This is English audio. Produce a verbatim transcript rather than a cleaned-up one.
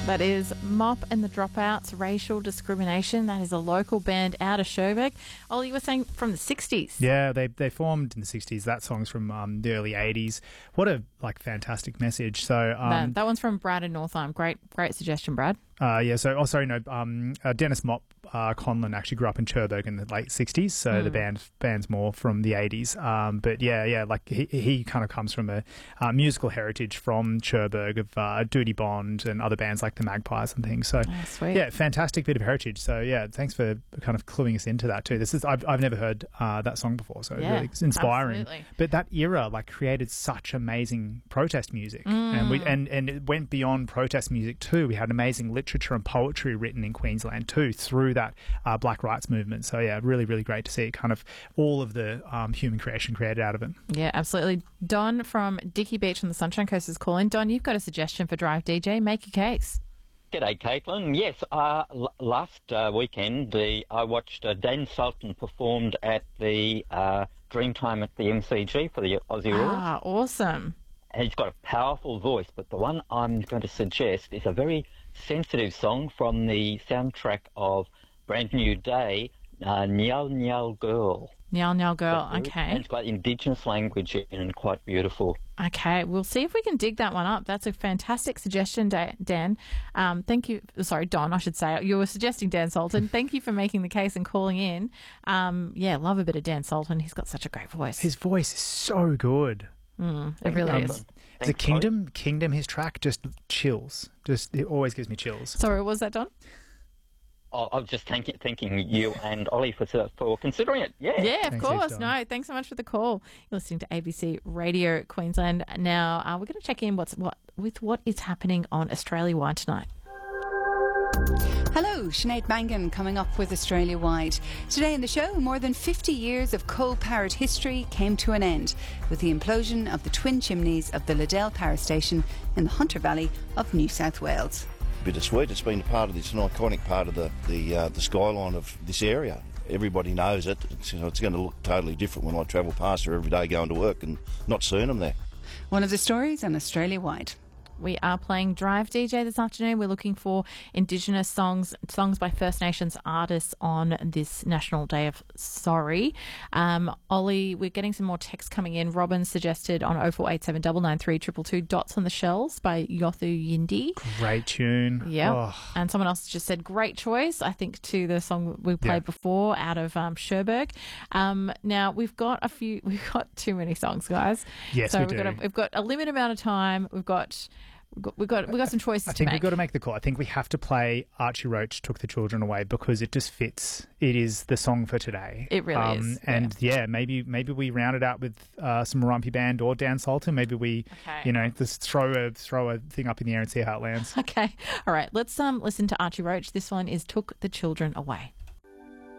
That is Mop and the Dropouts, Racial Discrimination. That is a local band out of Sherbrooke. Ollie, you were saying from the sixties. Yeah, they they formed in the sixties. That song's from um, the early eighties. What a like fantastic message. So um, that, that one's from Brad in Northam. Great, great suggestion, Brad. Uh, yeah, so, oh, sorry, no, um, uh, Dennis Mop uh, Conlon actually grew up in Cherbourg in the late sixties, so mm. the band band's more from the eighties. Um, but yeah, yeah, like he, he kind of comes from a uh, musical heritage from Cherbourg of uh, Duty Bond and other bands like the Magpies and things. So, oh, sweet. Yeah, fantastic bit of heritage. So, yeah, thanks for kind of cluing us into that too. This is I've, I've never heard uh, that song before, so yeah, really it's inspiring. Absolutely. But that era like created such amazing protest music, mm. and we and, and it went beyond protest music too. We had amazing literature and poetry written in Queensland too through that uh, Black Rights movement. So yeah, really, really great to see kind of all of the um, human creation created out of it. Yeah, absolutely. Don from Dickey Beach on the Sunshine Coast is calling. Don, you've got a suggestion for Drive D J. Make your case. G'day, Caitlin. Yes, uh, l- last uh, weekend the I watched uh, Dan Sultan performed at the uh, Dreamtime at the M C G for the Aussie Roar. Ah, awesome. And he's got a powerful voice, but the one I'm going to suggest is a very sensitive song from the soundtrack of Brand New Day, uh, Nyal Nyal Girl. Nyal Nyal Girl, Very, okay. And it's got Indigenous language in and quite beautiful. Okay, we'll see if we can dig that one up. That's a fantastic suggestion, Dan. Um, thank you. Sorry, Don, I should say. You were suggesting Dan Sultan. Thank you for making the case and calling in. Um, yeah, love a bit of Dan Sultan. He's got such a great voice. His voice is so good. Mm, it really um, is. The Kingdom, Kingdom, his track just chills. Just it always gives me chills. Sorry, what was that, Don? Oh, I was just thanking, thanking you and Ollie for for considering it. Yeah, yeah, of thanks, course. Don. No, thanks so much for the call. You're listening to A B C Radio Queensland. Now uh, we're going to check in what's what with what is happening on Australia-wide tonight. Hello, Sinead Mangan coming up with Australia-wide. Today in the show, more than fifty years of coal-powered history came to an end with the implosion of the twin chimneys of the Liddell Power Station in the Hunter Valley of New South Wales. Bittersweet. It's been a part of this, an iconic part of the the, uh, the skyline of this area. Everybody knows it. It's, you know, it's going to look totally different when I travel past her every day going to work and not seeing them there. One of the stories on Australia-wide. We are playing Drive D J this afternoon. We're looking for Indigenous songs, songs by First Nations artists on this National Day of Sorry. Um, Ollie, we're getting some more texts coming in. Robin suggested on oh four eight seven nine nine three two two Dots on the Shells by Yothu Yindi. Great tune. Yeah. Oh. And someone else just said, great choice, I think, to the song we played Yeah. before out of um, Sherbrooke. Um, now, we've got a few, we've got too many songs, guys. Yes, so we we've do. Got a, we've got a limited amount of time. We've got... We've got, we've got, we've got some choices I to think make. we've got to make the call. I think we have to play Archie Roach Took the Children Away because it just fits. It is the song for today. It really is, And yeah, maybe maybe we round it out with uh, some Rumpy Band or Dan Sultan. Maybe we, Okay. you know, just throw a throw a thing up in the air and see how it lands. Okay. All right. Let's um listen to Archie Roach. This one is Took the Children Away.